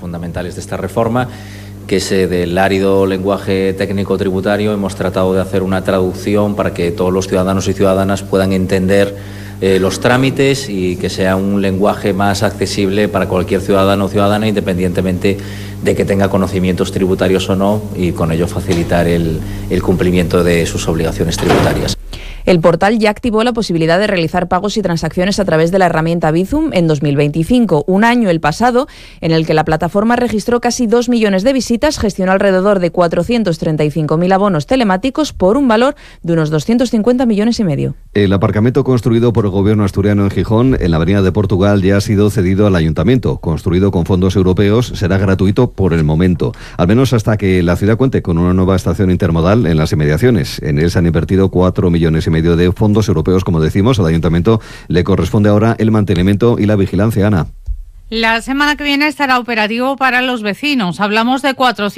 fundamentales de esta reforma, que es del árido lenguaje técnico tributario. Hemos tratado de hacer una traducción para que todos los ciudadanos y ciudadanas puedan entender los trámites y que sea un lenguaje más accesible para cualquier ciudadano o ciudadana, independientemente de que tenga conocimientos tributarios o no, y con ello facilitar el cumplimiento de sus obligaciones tributarias. El portal ya activó la posibilidad de realizar pagos y transacciones a través de la herramienta Bizum en 2025, un año el pasado en el que la plataforma registró casi 2 millones de visitas, gestionó alrededor de 435.000 abonos telemáticos por un valor de unos 250 millones y medio. El aparcamiento construido por el gobierno asturiano en Gijón, en la Avenida de Portugal, ya ha sido cedido al ayuntamiento. Construido con fondos europeos, será gratuito por el momento, al menos hasta que la ciudad cuente con una nueva estación intermodal en las inmediaciones. En él se han invertido 4,5 millones de fondos europeos, como decimos. Al ayuntamiento le corresponde ahora el mantenimiento y la vigilancia. Ana. La semana que viene estará operativo para los vecinos. Hablamos de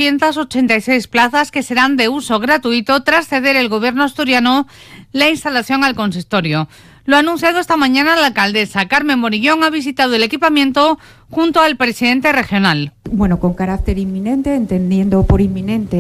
486 plazas que serán de uso gratuito tras ceder el gobierno asturiano la instalación al consistorio. Lo ha anunciado esta mañana la alcaldesa. Carmen Morillón ha visitado el equipamiento junto al presidente regional. Bueno, con carácter inminente, entendiendo por inminente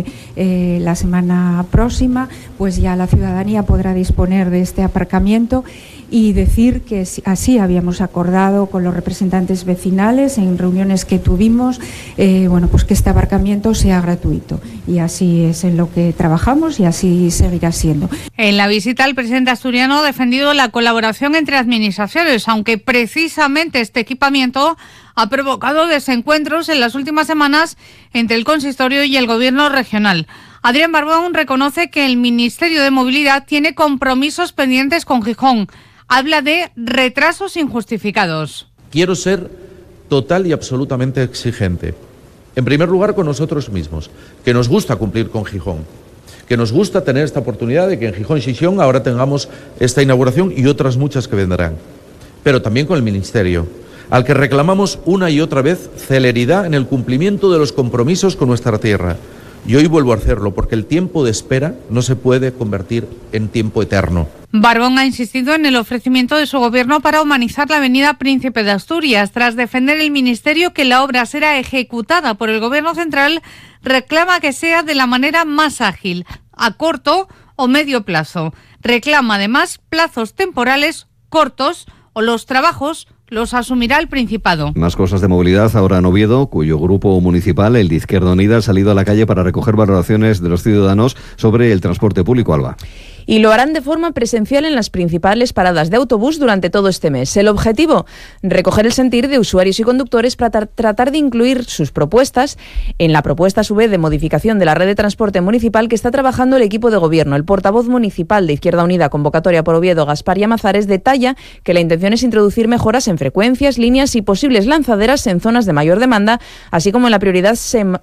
la semana próxima, pues ya la ciudadanía podrá disponer de este aparcamiento, y decir que así habíamos acordado con los representantes vecinales en reuniones que tuvimos, pues que este aparcamiento sea gratuito, y así es en lo que trabajamos y así seguirá siendo. En la visita, el presidente asturiano ha defendido la colaboración entre administraciones, aunque precisamente este equipamiento ha provocado desencuentros en las últimas semanas entre el consistorio y el gobierno regional. Adrián Barbón reconoce que el Ministerio de Movilidad tiene compromisos pendientes con Gijón. Habla de retrasos injustificados. Quiero ser total y absolutamente exigente. En primer lugar, con nosotros mismos, que nos gusta cumplir con Gijón, que nos gusta tener esta oportunidad de que en Gijón Xixón ahora tengamos esta inauguración y otras muchas que vendrán. Pero también con el Ministerio, al que reclamamos una y otra vez celeridad en el cumplimiento de los compromisos con nuestra tierra. Y hoy vuelvo a hacerlo, porque el tiempo de espera no se puede convertir en tiempo eterno. Barbón ha insistido en el ofrecimiento de su gobierno para humanizar la avenida Príncipe de Asturias. Tras defender el Ministerio que la obra será ejecutada por el Gobierno central, reclama que sea de la manera más ágil, a corto o medio plazo. Reclama además plazos temporales cortos o los trabajos los asumirá el Principado. Más cosas de movilidad ahora en Oviedo, cuyo grupo municipal, el de Izquierda Unida, ha salido a la calle para recoger valoraciones de los ciudadanos sobre el transporte público. Alba. Y lo harán de forma presencial en las principales paradas de autobús durante todo este mes. El objetivo, recoger el sentir de usuarios y conductores para tratar de incluir sus propuestas en la propuesta a su vez de modificación de la red de transporte municipal que está trabajando el equipo de gobierno. El portavoz municipal de Izquierda Unida, convocatoria por Oviedo, Gaspar Llamazares, detalla que la intención es introducir mejoras en frecuencias, líneas y posibles lanzaderas en zonas de mayor demanda, así como en la prioridad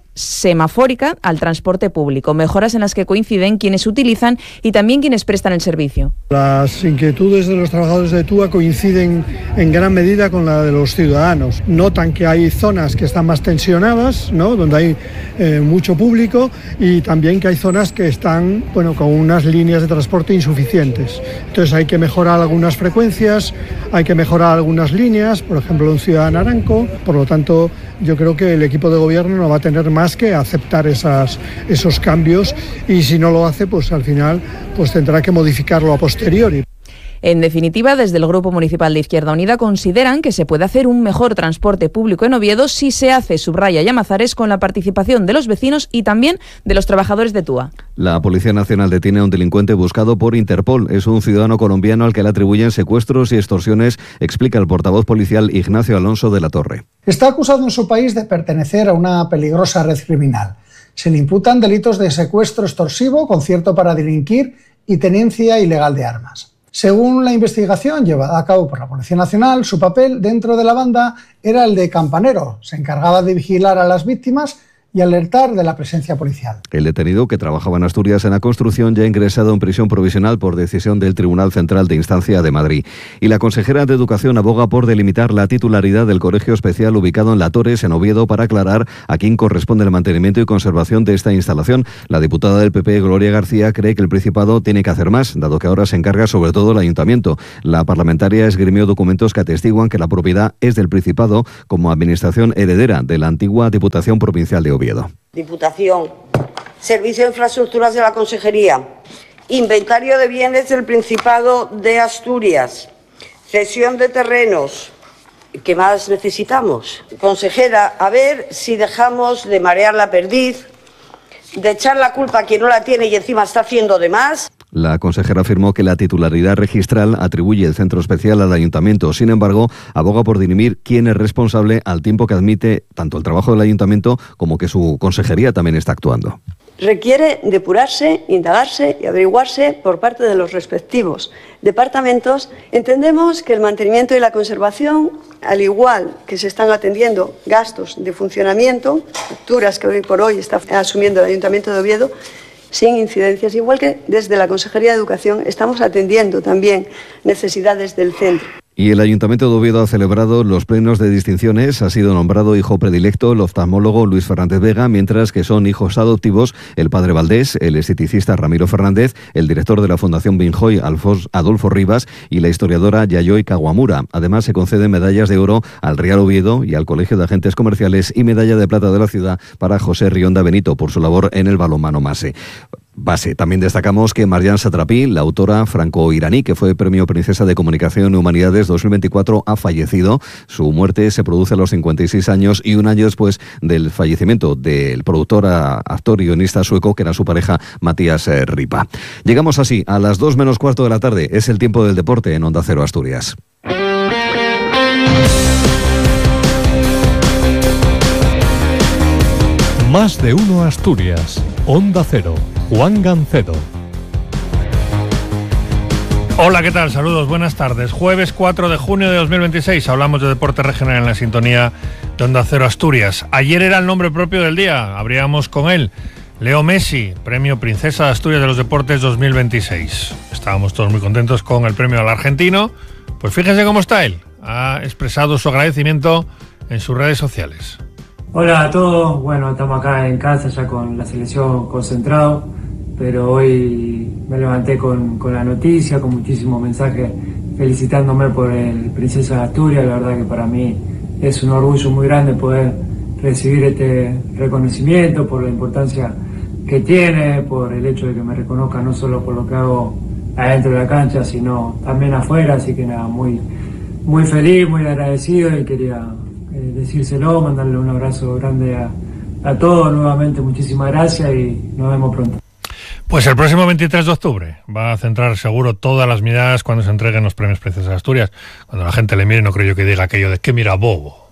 semafórica al transporte público. Mejoras en las que coinciden quienes utilizan y también quienes prestan el servicio. Las inquietudes de los trabajadores de TUA coinciden en gran medida con la de los ciudadanos. Notan que hay zonas que están más tensionadas, ¿no?, donde hay mucho público, y también que hay zonas que están con unas líneas de transporte insuficientes. Entonces hay que mejorar algunas frecuencias, hay que mejorar algunas líneas, por ejemplo en Ciudad de Naranco. Por lo tanto, yo creo que el equipo de gobierno no va a tener más que aceptar esos cambios, y si no lo hace, pues al final tendrá que modificarlo a posteriori. En definitiva, desde el Grupo Municipal de Izquierda Unida consideran que se puede hacer un mejor transporte público en Oviedo si se hace, subraya Llamazares, con la participación de los vecinos y también de los trabajadores de TUA. La Policía Nacional detiene a un delincuente buscado por Interpol. Es un ciudadano colombiano al que le atribuyen secuestros y extorsiones, explica el portavoz policial Ignacio Alonso de la Torre. Está acusado en su país de pertenecer a una peligrosa red criminal. Se le imputan delitos de secuestro extorsivo, concierto para delinquir y tenencia ilegal de armas. Según la investigación llevada a cabo por la Policía Nacional, su papel dentro de la banda era el de campanero. Se encargaba de vigilar a las víctimas y alertar de la presencia policial. El detenido, que trabajaba en Asturias en la construcción, ya ha ingresado en prisión provisional por decisión del Tribunal Central de Instancia de Madrid. Y la consejera de Educación aboga por delimitar la titularidad del colegio especial ubicado en La Torres, en Oviedo, para aclarar a quién corresponde el mantenimiento y conservación de esta instalación. La diputada del PP, Gloria García, cree que el Principado tiene que hacer más, dado que ahora se encarga sobre todo el Ayuntamiento. La parlamentaria esgrimió documentos que atestiguan que la propiedad es del Principado como administración heredera de la antigua Diputación Provincial de Oviedo. Diputación, Servicio de Infraestructuras de la Consejería, Inventario de Bienes del Principado de Asturias, cesión de terrenos. ¿Qué más necesitamos? Consejera, a ver si dejamos de marear la perdiz, de echar la culpa a quien no la tiene y encima está haciendo de más. La consejera afirmó que la titularidad registral atribuye el centro especial al ayuntamiento. Sin embargo, aboga por dirimir quién es responsable, al tiempo que admite tanto el trabajo del ayuntamiento como que su consejería también está actuando. Requiere depurarse, indagarse y averiguarse por parte de los respectivos departamentos. Entendemos que el mantenimiento y la conservación, al igual que se están atendiendo gastos de funcionamiento, facturas que hoy por hoy está asumiendo el Ayuntamiento de Oviedo, sin incidencias, igual que desde la Consejería de Educación estamos atendiendo también necesidades del centro. Y el Ayuntamiento de Oviedo ha celebrado los plenos de distinciones. Ha sido nombrado hijo predilecto el oftalmólogo Luis Fernández Vega, mientras que son hijos adoptivos el padre Valdés, el esteticista Ramiro Fernández, el director de la Fundación Binjoy, Adolfo Rivas, y la historiadora Yayoi Kawamura. Además, se conceden medallas de oro al Real Oviedo y al Colegio de Agentes Comerciales y medalla de plata de la ciudad para José Rionda Benito por su labor en el balonmano base. También destacamos que Marjan Satrapi, la autora franco-iraní que fue Premio Princesa de Comunicación y Humanidades 2024, ha fallecido. Su muerte se produce a los 56 años y un año después del fallecimiento del productor, actor y guionista sueco que era su pareja Matías Ripa. Llegamos así a las 2 menos cuarto de la tarde. Es el tiempo del deporte en Onda Cero Asturias. Más de uno Asturias. Onda Cero. Juan Gancedo. Hola, ¿qué tal? Saludos, buenas tardes. Jueves 4 de junio de 2026. Hablamos de deporte regional en la sintonía de Onda Cero Asturias. Ayer era el nombre propio del día. Abríamos con él. Leo Messi, Premio Princesa de Asturias de los Deportes 2026. Estábamos todos muy contentos con el premio al argentino. Pues fíjense cómo está él. Ha expresado su agradecimiento en sus redes sociales. Hola a todos, bueno, estamos acá en casa ya con la selección concentrado, pero hoy me levanté con la noticia, con muchísimos mensajes felicitándome por el Princesa de Asturias. La verdad que para mí es un orgullo muy grande poder recibir este reconocimiento, por la importancia que tiene, por el hecho de que me reconozca no solo por lo que hago adentro de la cancha, sino también afuera, así que nada, muy feliz, muy agradecido y quería decírselo, mandarle un abrazo grande a todos nuevamente, muchísimas gracias y nos vemos pronto. Pues el próximo 23 de octubre va a centrar seguro todas las miradas cuando se entreguen los premios Princesa de Asturias. Cuando la gente le mire, no creo yo que diga aquello de que mira bobo.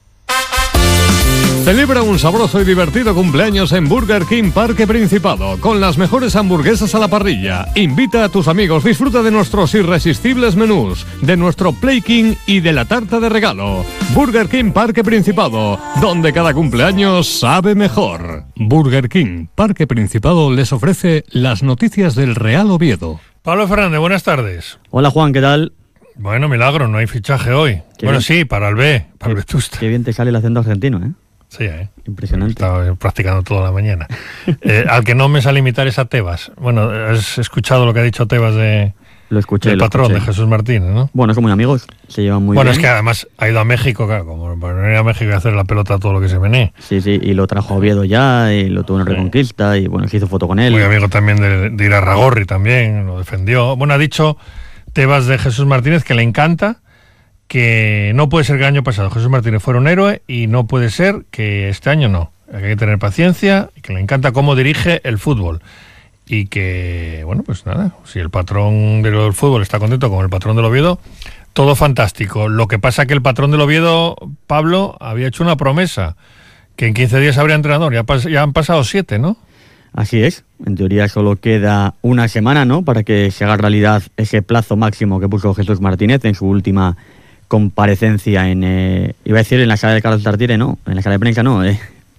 Celebra un sabroso y divertido cumpleaños en Burger King Parque Principado, con las mejores hamburguesas a la parrilla. Invita a tus amigos, disfruta de nuestros irresistibles menús, de nuestro Play King y de la tarta de regalo. Burger King Parque Principado, donde cada cumpleaños sabe mejor. Burger King Parque Principado les ofrece las noticias del Real Oviedo. Pablo Fernández, buenas tardes. Hola Juan, ¿qué tal? Bueno, milagro, no hay fichaje hoy. Bueno, sí, para el Vetusta. Qué bien te sale el acento argentino, ¿eh? Sí, impresionante. Estaba practicando toda la mañana. Al que no me sale imitar es a Tebas. Bueno, has escuchado lo que ha dicho Tebas de... Lo escuché. El patrón de Jesús Martínez, ¿no? Bueno, son muy amigos, se llevan muy bien. Bueno, es que además ha ido a México, claro, como para ir a México y hacer la pelota todo lo que se menee. Sí, y lo trajo a Oviedo ya, y lo tuvo en Reconquista, y bueno, se hizo foto con él. Muy amigo también de Irarragorri también, lo defendió. Bueno, ha dicho Tebas de Jesús Martínez que le encanta, que no puede ser que el año pasado Jesús Martínez fuera un héroe y no puede ser que este año no. Hay que tener paciencia y que le encanta cómo dirige el fútbol. Y que, bueno, pues nada, si el patrón del fútbol está contento con el patrón del Oviedo, todo fantástico. Lo que pasa que el patrón del Oviedo, Pablo, había hecho una promesa, que en 15 días habría entrenador. Ya han pasado 7, ¿no? Así es. En teoría solo queda una semana, ¿no?, para que se haga realidad ese plazo máximo que puso Jesús Martínez en su última comparecencia en, iba a decir en la sala de Carlos Tartiere, no, en la sala de prensa no,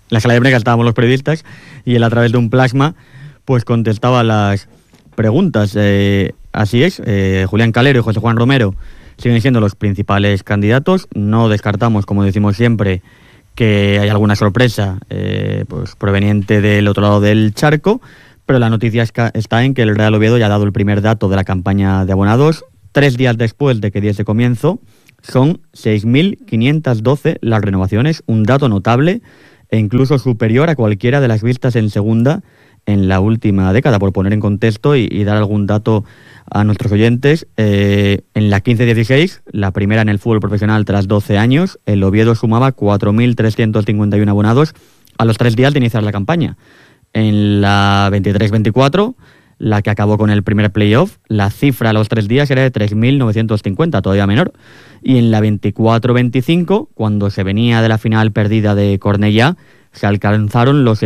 la sala de prensa estábamos los periodistas y él a través de un plasma pues contestaba las preguntas. Así es, Julián Calero y José Juan Romero siguen siendo los principales candidatos. No descartamos, como decimos siempre, que hay alguna sorpresa pues proveniente del otro lado del charco, pero la noticia está en que el Real Oviedo ya ha dado el primer dato de la campaña de abonados. 3 días después de que diese comienzo, son 6.512 las renovaciones, un dato notable e incluso superior a cualquiera de las vistas en segunda en la última década, por poner en contexto y dar algún dato a nuestros oyentes. En la 15-16, la primera en el fútbol profesional tras 12 años, el Oviedo sumaba 4.351 abonados a los 3 días de iniciar la campaña. En la 23-24, la que acabó con el primer playoff, la cifra a los 3 días era de 3.950, todavía menor. Y en la 24-25, cuando se venía de la final perdida de Cornellá, se alcanzaron los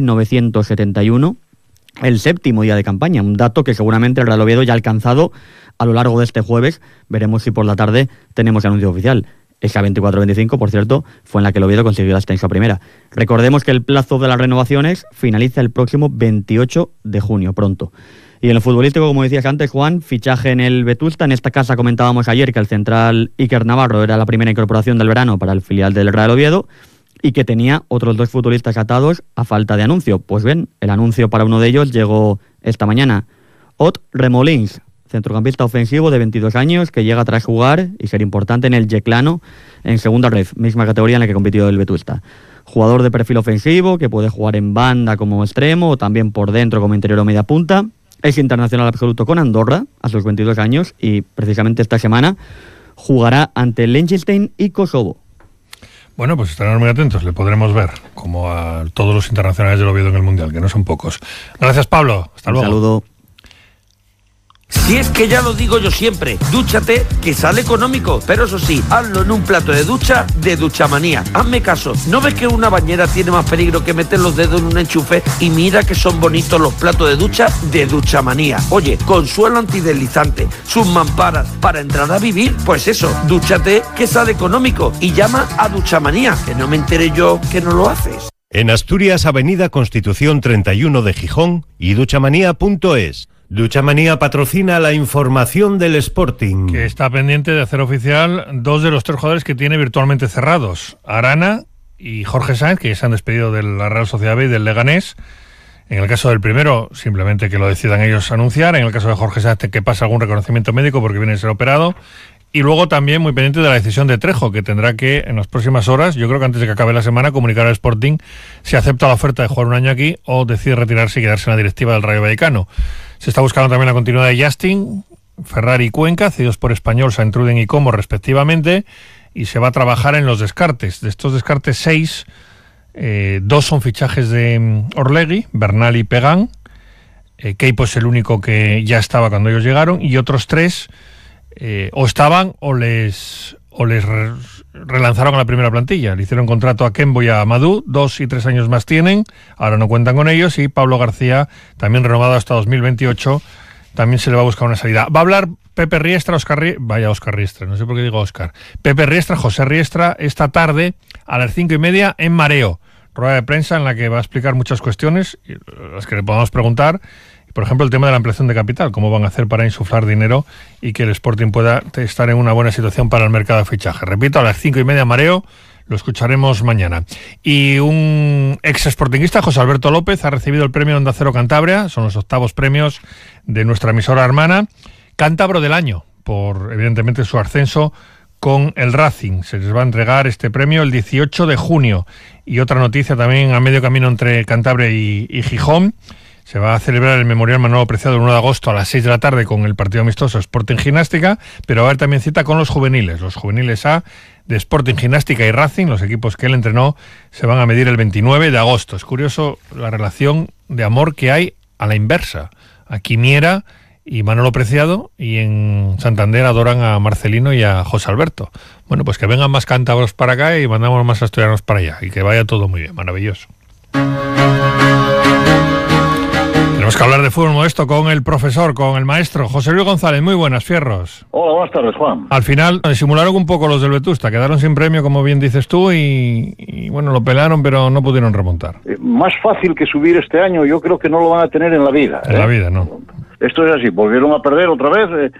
6.971 el 7º día de campaña, un dato que seguramente el Real Oviedo ya ha alcanzado a lo largo de este jueves. Veremos si por la tarde tenemos anuncio oficial. Esa 24-25, por cierto, fue en la que el Oviedo consiguió el ascenso a primera. Recordemos que el plazo de las renovaciones finaliza el próximo 28 de junio, pronto. Y en lo futbolístico, como decías antes, Juan, fichaje en el Vetusta. En esta casa comentábamos ayer que el central Iker Navarro era la primera incorporación del verano para el filial del Real Oviedo y que tenía otros 2 futbolistas atados a falta de anuncio. Pues bien, el anuncio para uno de ellos llegó esta mañana. Ot Remolins, centrocampista ofensivo de 22 años que llega tras jugar y ser importante en el Yeclano en segunda red, misma categoría en la que compitió el Vetusta. Jugador de perfil ofensivo que puede jugar en banda como extremo o también por dentro como interior o media punta. Es internacional absoluto con Andorra a sus 22 años y precisamente esta semana jugará ante Liechtenstein y Kosovo. Bueno, pues estaremos muy atentos, le podremos ver, como a todos los internacionales del Oviedo en el Mundial, que no son pocos. Gracias, Pablo. Hasta luego. Un saludo. Si es que ya lo digo yo siempre, dúchate que sale económico, pero eso sí, hazlo en un plato de ducha de Duchamanía. Hazme caso, ¿no ves que una bañera tiene más peligro que meter los dedos en un enchufe? Y mira que son bonitos los platos de ducha de Duchamanía. Oye, con suelo antideslizante, sus mamparas, para entrar a vivir, pues eso, dúchate que sale económico y llama a Duchamanía, que no me enteré yo que no lo haces. En Asturias, Avenida Constitución 31 de Gijón y duchamanía.es. Duchamanía patrocina la información del Sporting. Que está pendiente de hacer oficial 2 de los 3 jugadores que tiene virtualmente cerrados. Arana y Jorge Sáenz, que se han despedido de la Real Sociedad B y del Leganés. En el caso del primero, simplemente que lo decidan ellos anunciar. En el caso de Jorge Sáenz, que pase algún reconocimiento médico porque viene a ser operado. Y luego también muy pendiente de la decisión de Trejo, que tendrá que en las próximas horas, yo creo que antes de que acabe la semana, comunicar al Sporting si acepta la oferta de jugar un año aquí o decide retirarse y quedarse en la directiva del Rayo Vallecano. Se está buscando también la continuidad de Justin, Ferrari y Cuenca, cedidos por Español, Saintruden y Como respectivamente, y se va a trabajar en los descartes. De estos descartes 6, 2 son fichajes de Orlegui, Bernal y Pegán. Keipo es el único que ya estaba cuando ellos llegaron, y otros 3 o estaban o les relanzaron a la primera plantilla. Le hicieron contrato a Kembo y a Amadou, 2 y 3 años más tienen, ahora no cuentan con ellos, y Pablo García, también renovado hasta 2028, también se le va a buscar una salida. Va a hablar Pepe Riestra, Oscar Riestra, no sé por qué digo Oscar. Pepe Riestra, José Riestra, esta tarde a las 5:30 en Mareo. Rueda de prensa en la que va a explicar muchas cuestiones, las que le podamos preguntar. Por ejemplo, el tema de la ampliación de capital, cómo van a hacer para insuflar dinero y que el Sporting pueda estar en una buena situación para el mercado de fichaje. Repito, a las 5:30 Mareo, lo escucharemos mañana. Y un ex sportinguista, José Alberto López, ha recibido el premio Onda Cero Cantabria, son los 8º premios de nuestra emisora hermana, Cántabro del Año, por evidentemente su ascenso con el Racing. Se les va a entregar este premio el 18 de junio. Y otra noticia también a medio camino entre Cantabria y Gijón. Se va a celebrar el Memorial Manolo Preciado el 1 de agosto a las 6 de la tarde con el partido amistoso Sporting Gimnástica, pero va a haber también cita con los juveniles A de Sporting Gimnástica y Racing, los equipos que él entrenó, se van a medir el 29 de agosto. Es curioso la relación de amor que hay a la inversa. Aquí Miera y Manolo Preciado, y en Santander adoran a Marcelino y a José Alberto. Bueno, pues que vengan más cántabros para acá y mandamos más asturianos para allá, y que vaya todo muy bien, maravilloso. Tenemos que hablar de fútbol modesto con el profesor, con el maestro José Luis González. Muy buenas, Fierros. Hola, buenas tardes, Juan. Al final simularon un poco los del Vetusta, quedaron sin premio, como bien dices tú, y bueno, lo pelaron, pero no pudieron remontar. Más fácil que subir este año, yo creo que no lo van a tener en la vida. En la vida, no. Esto es así, volvieron a perder otra vez,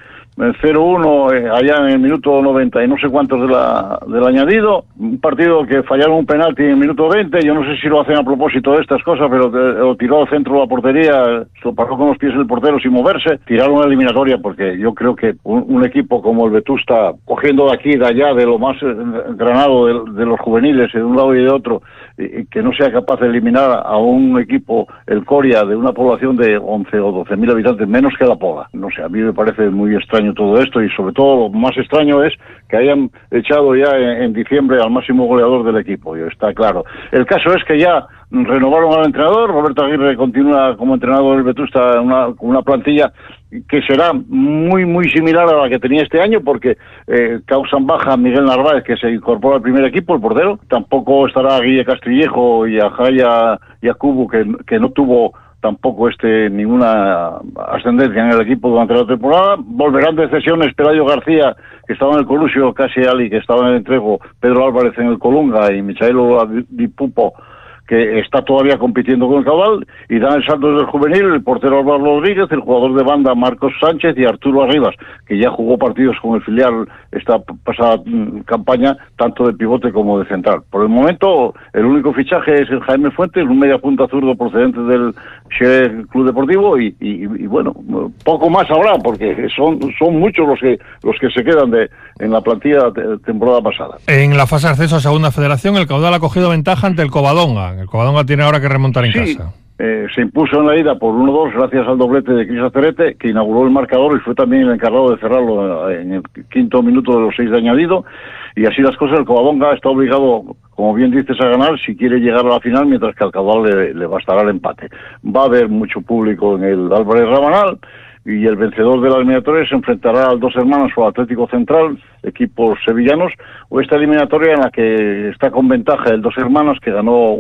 0-1 allá en el minuto 90 y no sé cuántos del añadido, un partido que fallaron un penalti en el minuto 20, yo no sé si lo hacen a propósito de estas cosas, pero lo tiró al centro de la portería, lo paró con los pies el portero sin moverse, tiraron la eliminatoria, porque yo creo que un equipo como el Vetusta, cogiendo de aquí y de allá, de lo más granado de los juveniles, de un lado y de otro, y que no sea capaz de eliminar a un equipo, el Coria, de una población de 11 o 12.000 habitantes, menos que la Pola. No sé, a mí me parece muy extraño todo esto, y sobre todo lo más extraño es que hayan echado ya en diciembre al máximo goleador del equipo, y está claro. El caso es que ya renovaron al entrenador, Roberto Aguirre continúa como entrenador del Vetusta con una plantilla que será muy muy similar a la que tenía este año, porque causan baja Miguel Narváez, que se incorpora al primer equipo, el portero. Tampoco estará Guille Castrillejo y Ajaya Yacubu, que no tuvo tampoco ninguna ascendencia en el equipo durante la temporada. Volverán de cesiones Pelayo García, que estaba en el Colusio, Casi Ali, que estaba en el Entrego, Pedro Álvarez en el Colunga y Michaelo Dipupo, que está todavía compitiendo con el Caudal, y dan el salto del juvenil el portero Álvaro Rodríguez, el jugador de banda Marcos Sánchez y Arturo Arribas, que ya jugó partidos con el filial esta pasada campaña, tanto de pivote como de central. Por el momento, el único fichaje es el Jaime Fuentes, un media punta zurdo procedente del Xerez Club Deportivo, y bueno, poco más habrá, porque son muchos los que se quedan en la plantilla temporada pasada. En la fase de acceso a Segunda Federación, el Caudal ha cogido ventaja ante el Covadonga. El Covadonga tiene ahora que remontar en casa. Se impuso en la ida por 1-2 gracias al doblete de Cris Acerete, que inauguró el marcador y fue también el encargado de cerrarlo en el quinto minuto de los 6 de añadido. Y así las cosas, el Covadonga está obligado, como bien dices, a ganar si quiere llegar a la final, mientras que al Caudal le bastará el empate. Va a haber mucho público en el Álvarez Rabanal, y el vencedor de la eliminatoria se enfrentará al Dos Hermanos o Atlético Central, equipos sevillanos, o esta eliminatoria en la que está con ventaja el Dos Hermanos, que ganó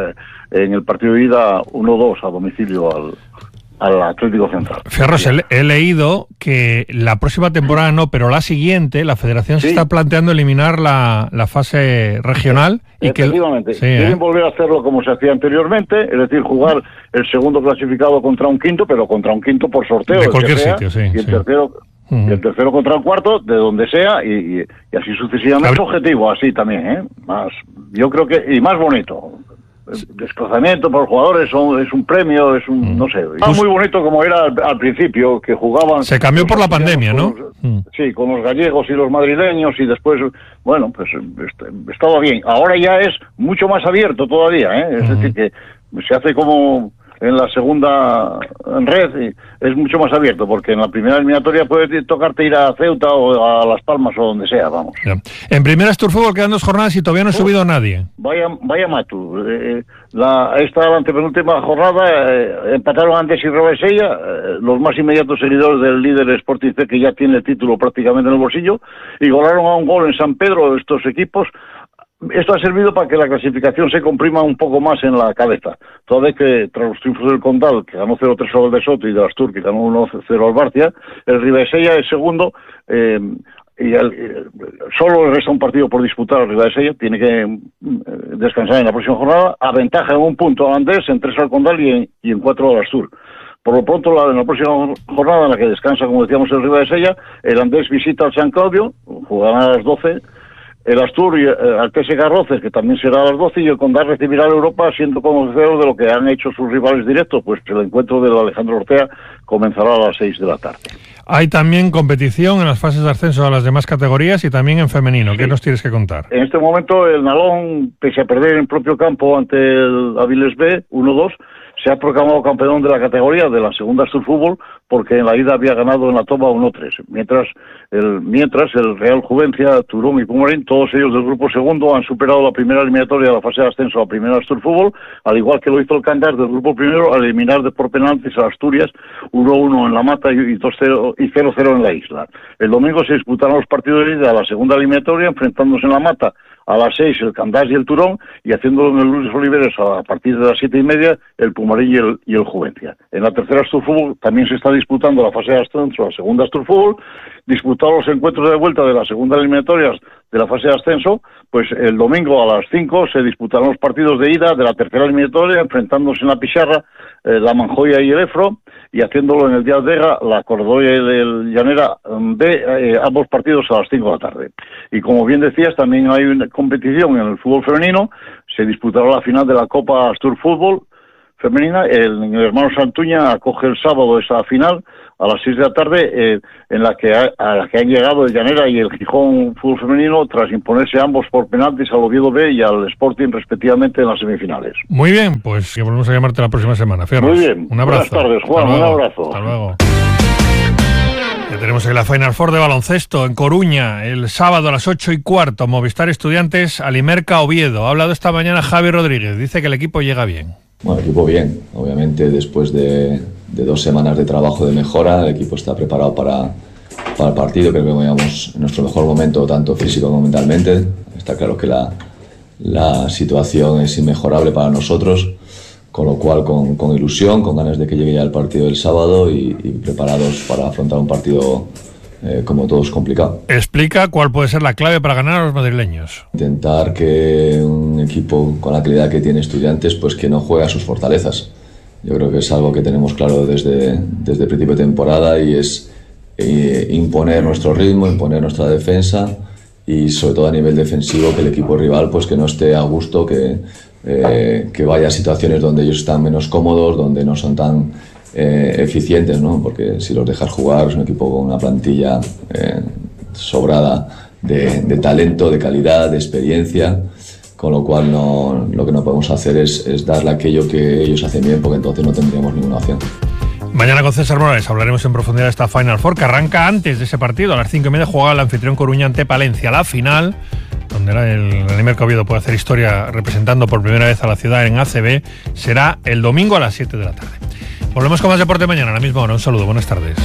en el partido de ida 1-2 a domicilio al Atlético Central. Fierros, he leído que la próxima temporada no, pero la siguiente, la Federación se está planteando eliminar la fase regional. Y efectivamente, deben volver a hacerlo como se hacía anteriormente, es decir, jugar el segundo clasificado contra un quinto, pero contra un quinto por sorteo. De cualquier sitio, sí. Y el tercero... Y el tercero contra el cuarto, de donde sea, y así sucesivamente. Objetivo, así también, más, yo creo que, y más bonito. El desplazamiento por los jugadores es un premio, es un, no sé, muy bonito como era al principio, que jugaban. Se cambió por la pandemia, ¿no? Sí, con los gallegos y los madrileños, y después, bueno, pues estaba bien. Ahora ya es mucho más abierto todavía, es decir, que se hace como en la segunda red, y es mucho más abierto, porque en la primera eliminatoria puede tocarte ir a Ceuta o a Las Palmas o donde sea, vamos. Ya. En primera Asturfútbol quedan 2 jornadas y todavía no ha subido nadie. Vaya Matu. Esta antepenúltima jornada empataron antes y Rebesella, los más inmediatos seguidores del líder Sporting C, que ya tiene el título prácticamente en el bolsillo, y golaron a un gol en San Pedro estos equipos. Esto ha servido para que la clasificación se comprima un poco más en la cabeza. Toda vez que tras los triunfos del Condal, que ganó 0-3 al de Soto, y de Astur, que ganó 1-0 al Barcia, el Ribadesella es segundo, y solo le resta un partido por disputar al Ribadesella, tiene que descansar en la próxima jornada, aventaja en un punto al Andés, en 3 al Condal y en 4 al Astur. Por lo pronto, en la próxima jornada en la que descansa, como decíamos, el Ribadesella, el Andés visita al San Claudio, jugarán a las 12, el Astur al TSK Roces, que también será a las 12, y el Condal recibirá a Europa, siendo conocedor de lo que han hecho sus rivales directos, pues el encuentro del Alejandro Ortega comenzará a las 6 de la tarde. Hay también competición en las fases de ascenso a las demás categorías y también en femenino. Sí. ¿Qué nos tienes que contar? En este momento el Nalón, pese a perder en propio campo ante el Avilés B, 1-2, se ha proclamado campeón de la categoría de la segunda Asturfútbol, porque en la ida había ganado en la toma 1-3. Mientras el Real Juvencia, Turón y Pumarín, todos ellos del grupo segundo, han superado la primera eliminatoria de la fase de ascenso a la primera Asturfútbol, al igual que lo hizo el Candás del grupo primero, al eliminar por penaltis a Asturias, 1-1 en La Mata y 2-0 y 0-0 en la Isla. El domingo se disputarán los partidos de ida a la segunda eliminatoria, enfrentándose en La Mata a las 6 el Candás y el Turón, y haciéndolo en el Luis Oliveres a partir de las 7:30 el Pumarín y el Juvencia. En la tercera Asturfútbol también se está disputando la fase de ascenso, la segunda Asturfútbol, disputados los encuentros de vuelta de las segundas eliminatorias de la fase de ascenso, pues el domingo a las 5 se disputarán los partidos de ida de la tercera eliminatoria, enfrentándose en la Picharra la Manjoya y el Efro, y haciéndolo en el Díaz Vega la Cordoya y el Llanera B, ambos partidos a las 5 de la tarde. Y como bien decías, también hay una competición en el fútbol femenino, se disputará la final de la Copa Astur Fútbol femenina, el hermano Santuña acoge el sábado esa final a las 6 de la tarde, en la que a la que han llegado el Llanera y el Gijón Fútbol Femenino tras imponerse ambos por penaltis al Oviedo B y al Sporting respectivamente en las semifinales. Muy bien, pues que volvemos a llamarte la próxima semana, Fierros. Muy bien. Un abrazo. Buenas tardes, Juan. Un abrazo. Hasta luego. Ya tenemos aquí la Final Four de baloncesto en Coruña, el sábado a las 8:15, Movistar Estudiantes, Alimerca Oviedo. Ha hablado esta mañana Javi Rodríguez, dice que el equipo llega bien. Bueno, el equipo bien, obviamente después de 2 semanas de trabajo de mejora, el equipo está preparado para el partido, creo que vayamos en nuestro mejor momento, tanto físico como mentalmente. Está claro que la situación es inmejorable para nosotros, con lo cual con ilusión, con ganas de que llegue ya el partido del sábado y preparados para afrontar un partido como todos complicado. Explica cuál puede ser la clave para ganar a los madrileños. Intentar que un equipo con la calidad que tiene Estudiantes, pues que no juegue a sus fortalezas. Yo creo que es algo que tenemos claro desde el principio de temporada, y es imponer nuestro ritmo, imponer nuestra defensa, y sobre todo a nivel defensivo que el equipo rival pues que no esté a gusto, que vaya a situaciones donde ellos están menos cómodos, donde no son tan eficientes, ¿no? Porque si los dejas jugar, es un equipo con una plantilla sobrada de talento, de calidad, de experiencia, con lo cual lo que no podemos hacer es darle aquello que ellos hacen bien, porque entonces no tendríamos ninguna opción. Mañana con César Morales hablaremos en profundidad de esta Final Four, que arranca antes de ese partido. A las 5:30 juega el anfitrión Coruña ante Palencia. La final, donde el Alimerca Oviedo puede hacer historia representando por primera vez a la ciudad en ACB, será el domingo a las 7 de la tarde. Volvemos con más deporte mañana a la misma hora. Un saludo, buenas tardes.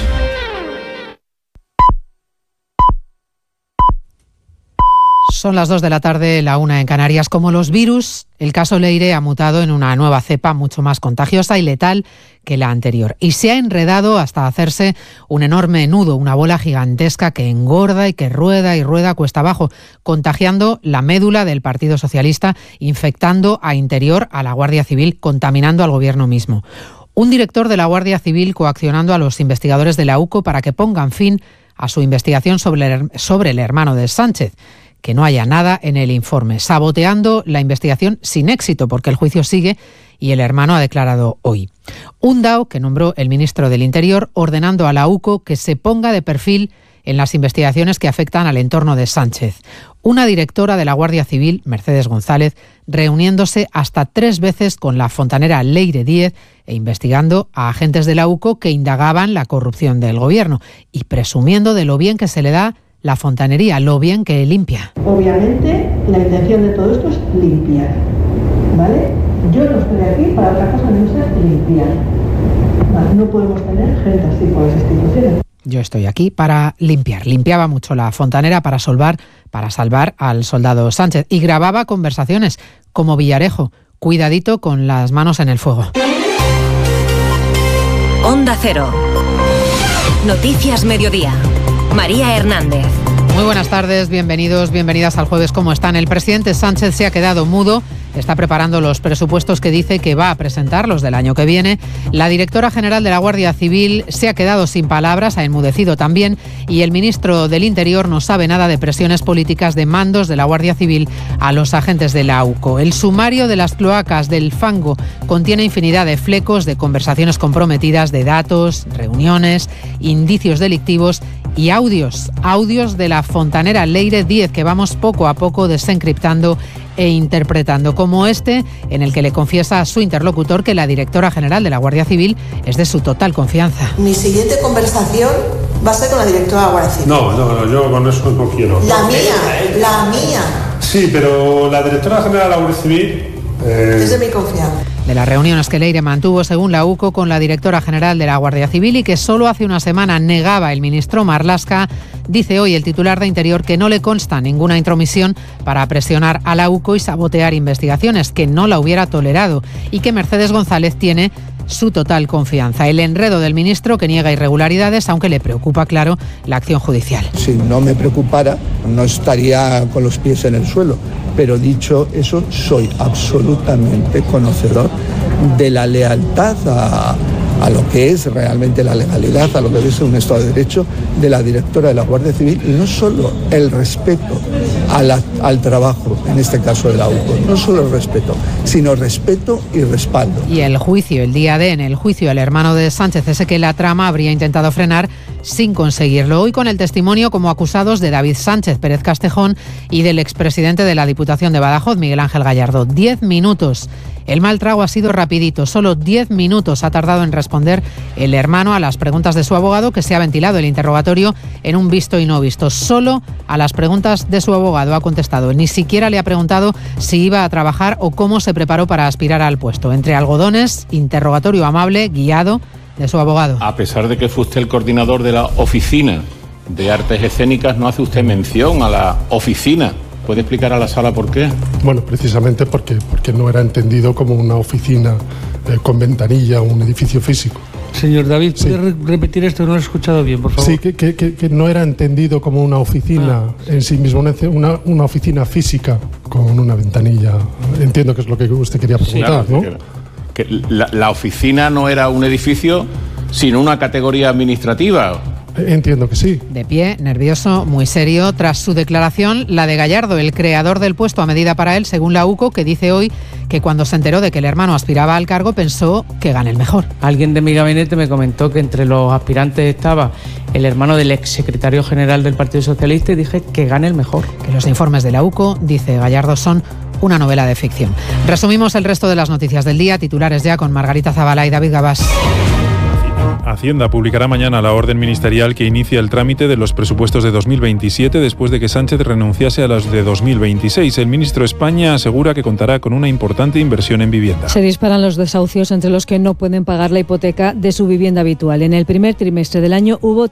Son las 2 de la tarde, la 1 en Canarias. Como los virus, el caso Leire ha mutado en una nueva cepa mucho más contagiosa y letal que la anterior. Y se ha enredado hasta hacerse un enorme nudo, una bola gigantesca que engorda y que rueda y rueda cuesta abajo, contagiando la médula del Partido Socialista, infectando a Interior, a la Guardia Civil, contaminando al gobierno mismo. Un director de la Guardia Civil coaccionando a los investigadores de la UCO para que pongan fin a su investigación sobre el hermano de Sánchez. Que no haya nada en el informe, saboteando la investigación sin éxito, porque el juicio sigue y el hermano ha declarado hoy. Un DAO que nombró el ministro del Interior ordenando a la UCO que se ponga de perfil en las investigaciones que afectan al entorno de Sánchez. Una directora de la Guardia Civil, Mercedes González, reuniéndose hasta 3 veces con la fontanera Leire Díez e investigando a agentes de la UCO que indagaban la corrupción del gobierno y presumiendo de lo bien que se le da la fontanería, lo bien que limpia. Obviamente, la intención de todo esto es limpiar, ¿vale? Yo no estoy aquí para otra cosa que no sea limpiar. ¿Vale? No podemos tener gente así por las instituciones. Yo estoy aquí para limpiar. Limpiaba mucho la fontanera para salvar al soldado Sánchez y grababa conversaciones como Villarejo. Cuidadito con las manos en el fuego. Onda Cero. Noticias Mediodía. María Hernández. Muy buenas tardes, bienvenidos, bienvenidas al Jueves. ¿Cómo están? El presidente Sánchez se ha quedado mudo, está preparando los presupuestos que dice que va a presentar, los del año que viene. La directora general de la Guardia Civil se ha quedado sin palabras, ha enmudecido también, y el ministro del Interior no sabe nada de presiones políticas de mandos de la Guardia Civil a los agentes de la UCO. El sumario de las cloacas del Fango contiene infinidad de flecos, de conversaciones comprometidas, de datos, reuniones, indicios delictivos y audios de la fontanera Leire Díez que vamos poco a poco desencriptando e interpretando, como este en el que le confiesa a su interlocutor que la directora general de la Guardia Civil es de su total confianza. Mi siguiente conversación va a ser con la directora de la Guardia Civil. No, yo con eso no quiero. La mía. Sí, pero la directora general de la Guardia Civil... es de mi confianza. de las reuniones que Leire mantuvo, según la UCO, con la directora general de la Guardia Civil y que solo hace una semana negaba el ministro Marlaska. Dice hoy el titular de Interior que no le consta ninguna intromisión para presionar a la UCO y sabotear investigaciones, que no la hubiera tolerado, y que Mercedes González tiene su total confianza. El enredo del ministro, que niega irregularidades, aunque le preocupa, claro, la acción judicial. Si no me preocupara, no estaría con los pies en el suelo. Pero dicho eso, soy absolutamente conocedor de la lealtad a lo que es realmente la legalidad, a lo que es un Estado de Derecho de la directora de la Guardia Civil, y no solo el respeto al trabajo, en este caso de la UCO, no solo el respeto, sino respeto y respaldo. Y el juicio, el día D, en el juicio al hermano de Sánchez, ese que la trama habría intentado frenar sin conseguirlo. Hoy con el testimonio como acusados de David Sánchez Pérez Castejón y del expresidente de la Diputación de Badajoz, Miguel Ángel Gallardo. 10 minutos. El mal trago ha sido rapidito, solo 10 minutos ha tardado en responder el hermano a las preguntas de su abogado, que se ha ventilado el interrogatorio en un visto y no visto. Solo a las preguntas de su abogado ha contestado. Ni siquiera le ha preguntado si iba a trabajar o cómo se preparó para aspirar al puesto. Entre algodones, interrogatorio amable, guiado de su abogado. A pesar de que fue usted el coordinador de la Oficina de Artes Escénicas, no hace usted mención a la oficina. ¿Puede explicar a la sala por qué? Bueno, precisamente porque no era entendido como una oficina con ventanilla o un edificio físico. Señor David, ¿puede repetir esto? No lo he escuchado bien, por favor. Sí, que no era entendido como una oficina en sí mismo, una oficina física con una ventanilla. Entiendo que es lo que usted quería preguntar, sí, claro, ¿no? Que la oficina no era un edificio, sino una categoría administrativa. Entiendo que sí. De pie, nervioso, muy serio, tras su declaración, la de Gallardo, el creador del puesto a medida para él, según la UCO, que dice hoy que cuando se enteró de que el hermano aspiraba al cargo pensó que gane el mejor. Alguien de mi gabinete me comentó que entre los aspirantes estaba el hermano del exsecretario general del Partido Socialista y dije que gane el mejor. Que los informes de la UCO, dice Gallardo, son una novela de ficción. Resumimos el resto de las noticias del día, titulares ya con Margarita Zavala y David Gabás. Hacienda publicará mañana la orden ministerial que inicia el trámite de los presupuestos de 2027 después de que Sánchez renunciase a los de 2026. El ministro de España asegura que contará con una importante inversión en vivienda. Se disparan los desahucios entre los que no pueden pagar la hipoteca de su vivienda habitual. En el primer trimestre del año hubo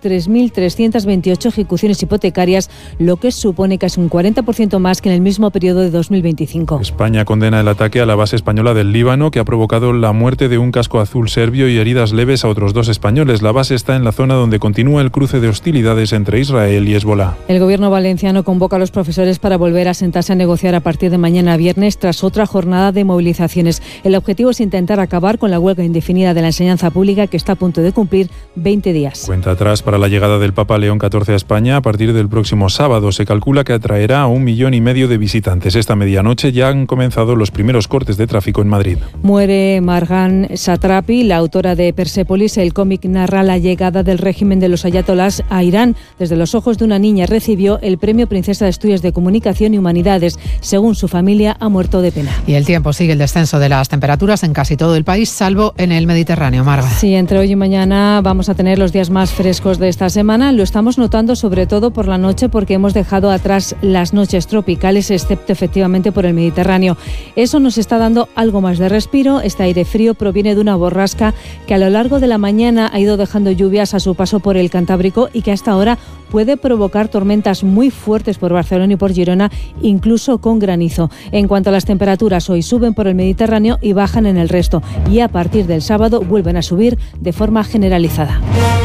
3.328 ejecuciones hipotecarias, lo que supone casi un 40% más que en el mismo periodo de 2025. España condena el ataque a la base española del Líbano, que ha provocado la muerte de un casco azul serbio y heridas leves a otros 2 españoles. La base está en la zona donde continúa el cruce de hostilidades entre Israel y Hezbolá. El gobierno valenciano convoca a los profesores para volver a sentarse a negociar a partir de mañana viernes tras otra jornada de movilizaciones. El objetivo es intentar acabar con la huelga indefinida de la enseñanza pública, que está a punto de cumplir 20 días. Cuenta atrás para la llegada del Papa León XIV a España a partir del próximo sábado. Se calcula que atraerá a 1,5 millones de visitantes. Esta medianoche ya han comenzado los primeros cortes de tráfico en Madrid. Muere Marjan Satrapi, la autora de Persépolis. El cómic narra la llegada del régimen de los ayatolás a Irán. Desde los ojos de una niña recibió el Premio Princesa de Estudios de Comunicación y Humanidades. Según su familia, ha muerto de pena. Y el tiempo sigue el descenso de las temperaturas en casi todo el país, salvo en el Mediterráneo. Marga. Sí, entre hoy y mañana vamos a tener los días más frescos de esta semana. Lo estamos notando sobre todo por la noche, porque hemos dejado atrás las noches tropicales, excepto efectivamente por el Mediterráneo. Eso nos está dando algo más de respiro. Este aire frío proviene de una borrasca que a lo largo de la mañana ha ido dejando lluvias a su paso por el Cantábrico y que hasta ahora puede provocar tormentas muy fuertes por Barcelona y por Girona, incluso con granizo. En cuanto a las temperaturas, hoy suben por el Mediterráneo y bajan en el resto, y a partir del sábado vuelven a subir de forma generalizada.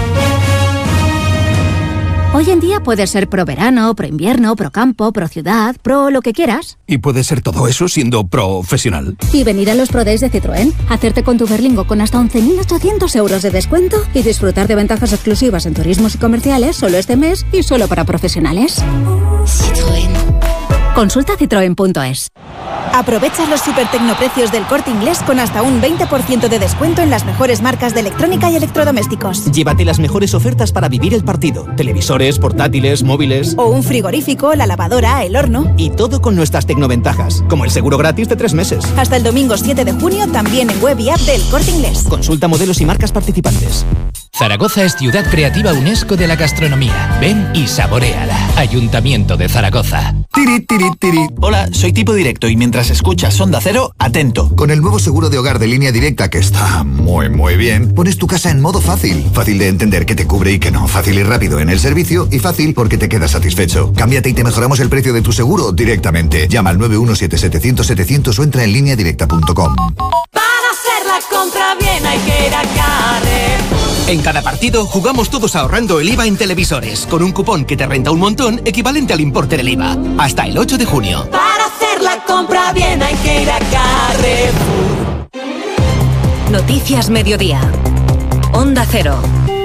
Hoy en día puedes ser pro verano, pro invierno, pro campo, pro ciudad, pro lo que quieras. Y puedes ser todo eso siendo profesional. Y venir a los Pro Days de Citroën, hacerte con tu Berlingo con hasta 11.800 euros de descuento y disfrutar de ventajas exclusivas en turismos y comerciales solo este mes y solo para profesionales. Citroën. Consulta citroen.es. Aprovecha los super tecnoprecios del Corte Inglés con hasta un 20% de descuento en las mejores marcas de electrónica y electrodomésticos. Llévate las mejores ofertas para vivir el partido. Televisores, portátiles, móviles... O un frigorífico, la lavadora, el horno... Y todo con nuestras tecnoventajas, como el seguro gratis de 3 meses. Hasta el domingo 7 de junio también en web y app del Corte Inglés. Consulta modelos y marcas participantes. Zaragoza es ciudad creativa UNESCO de la gastronomía. Ven y saboréala. Ayuntamiento de Zaragoza. Tiri, tiri, tiri. Hola, soy Tipo Directo y mientras escuchas Onda Cero, atento. Con el nuevo seguro de hogar de Línea Directa, que está muy bien, pones tu casa en modo fácil. Fácil de entender que te cubre y que no. Fácil y rápido en el servicio y fácil porque te quedas satisfecho. Cámbiate y te mejoramos el precio de tu seguro directamente. Llama al 917-700-700 o entra en lineadirecta.com. Para hacer la compra bien hay que ir a Carrefour. En cada partido jugamos todos ahorrando el IVA en televisores, con un cupón que te renta un montón equivalente al importe del IVA. Hasta el 8 de junio. Para hacer la compra bien hay que ir a Carrefour. Noticias Mediodía. Onda Cero.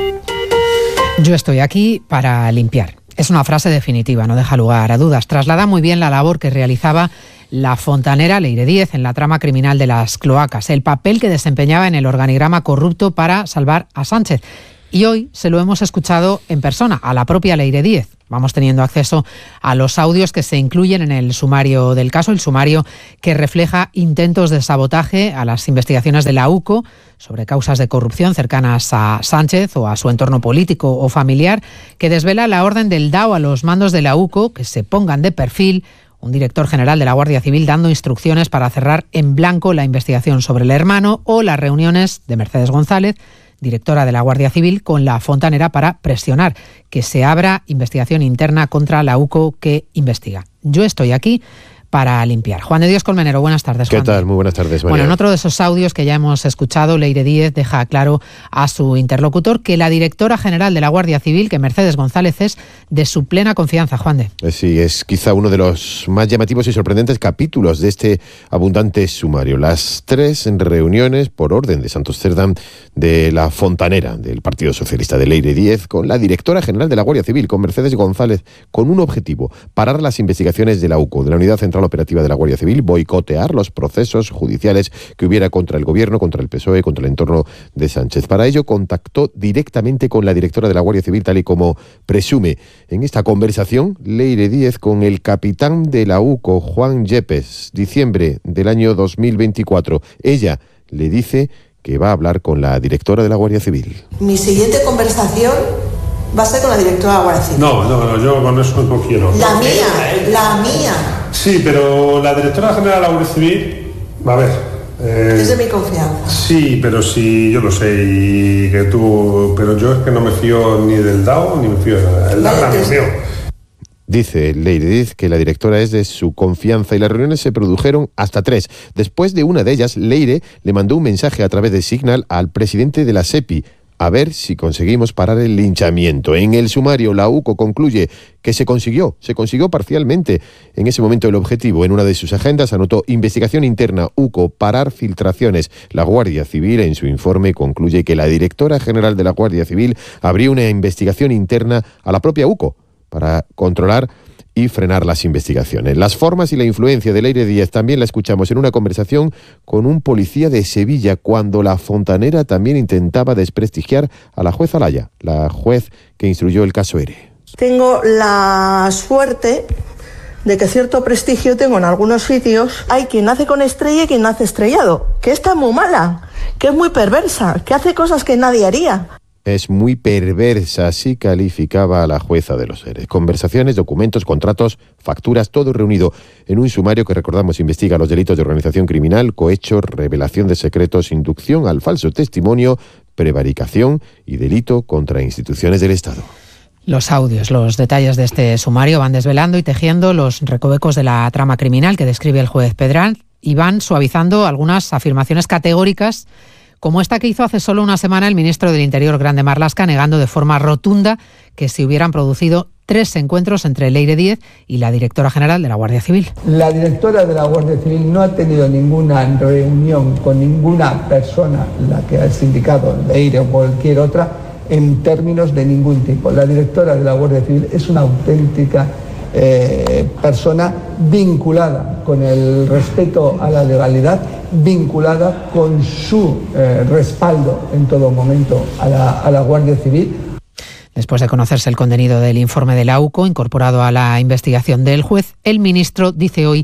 Yo estoy aquí para limpiar. Es una frase definitiva, no deja lugar a dudas. Traslada muy bien la labor que realizaba la fontanera Leire Díez en la trama criminal de las cloacas, el papel que desempeñaba en el organigrama corrupto para salvar a Sánchez. Y hoy se lo hemos escuchado en persona, a la propia Leire Díez. Vamos teniendo acceso a los audios que se incluyen en el sumario del caso, el sumario que refleja intentos de sabotaje a las investigaciones de la UCO sobre causas de corrupción cercanas a Sánchez o a su entorno político o familiar, que desvela la orden del DAO a los mandos de la UCO que se pongan de perfil, un director general de la Guardia Civil dando instrucciones para cerrar en blanco la investigación sobre el hermano, o las reuniones de Mercedes González, directora de la Guardia Civil, con la fontanera para presionar que se abra investigación interna contra la UCO que investiga. Yo estoy aquí para limpiar. Juan de Dios Colmenero, buenas tardes, Juan. ¿Qué tal? Muy buenas tardes, María. Bueno, en otro de esos audios que ya hemos escuchado, Leire Díez deja claro a su interlocutor que la directora general de la Guardia Civil, que Mercedes González, es de su plena confianza. Juan de. Sí, es quizá uno de los más llamativos y sorprendentes capítulos de este abundante sumario. Las 3 reuniones por orden de Santos Cerdán de la fontanera del Partido Socialista, de Leire Díez, con la directora general de la Guardia Civil, con Mercedes González, con un objetivo: parar las investigaciones de la UCO, de la Unidad Central Operativa de la Guardia Civil, boicotear los procesos judiciales que hubiera contra el gobierno, contra el PSOE, contra el entorno de Sánchez. Para ello contactó directamente con la directora de la Guardia Civil, tal y como presume en esta conversación Leire Díez con el capitán de la UCO, Juan Yepes, diciembre del año 2024. Ella le dice que va a hablar con la directora de la Guardia Civil. Mi siguiente conversación va a ser con la directora de la Guardia Civil. No, yo con eso no quiero. La mía. Sí, pero la directora general de la Guardia Civil, a ver... es de mi confianza. Sí, pero sí, yo lo sé, y que tú... Pero yo es que no me fío ni del DAO, ni me fío de nada. El DAO es mío. Dice Leire Díez que la directora es de su confianza y las reuniones se produjeron hasta 3. Después de una de ellas, Leire le mandó un mensaje a través de Signal al presidente de la SEPI, a ver si conseguimos parar el linchamiento. En el sumario, la UCO concluye que se consiguió parcialmente en ese momento el objetivo. En una de sus agendas anotó investigación interna, UCO, parar filtraciones. La Guardia Civil, en su informe, concluye que la directora general de la Guardia Civil abrió una investigación interna a la propia UCO para controlar y frenar las investigaciones. Las formas y la influencia de Leire Díez también la escuchamos en una conversación con un policía de Sevilla, cuando la fontanera también intentaba desprestigiar a la juez Alaya, la juez que instruyó el caso ERE. Tengo la suerte de que cierto prestigio tengo en algunos sitios. Hay quien nace con estrella y quien nace estrellado, que está muy mala, que es muy perversa, que hace cosas que nadie haría. Es muy perversa, así calificaba a la jueza de los ERE. Conversaciones, documentos, contratos, facturas, todo reunido en un sumario que, recordamos, investiga los delitos de organización criminal, cohecho, revelación de secretos, inducción al falso testimonio, prevaricación y delito contra instituciones del Estado. Los audios, los detalles de este sumario van desvelando y tejiendo los recovecos de la trama criminal que describe el juez Pedral, y van suavizando algunas afirmaciones categóricas, como esta que hizo hace solo una semana el ministro del Interior, Grande Marlaska, negando de forma rotunda que se hubieran producido 3 encuentros entre Leire Díez y la directora general de la Guardia Civil. La directora de la Guardia Civil no ha tenido ninguna reunión con ninguna persona, la que has indicado, Leire o cualquier otra, en términos de ningún tipo. La directora de la Guardia Civil es una auténtica persona vinculada con el respeto a la legalidad, vinculada con su respaldo en todo momento a la Guardia Civil. Después de conocerse el contenido del informe de la UCO incorporado a la investigación del juez, el ministro dice hoy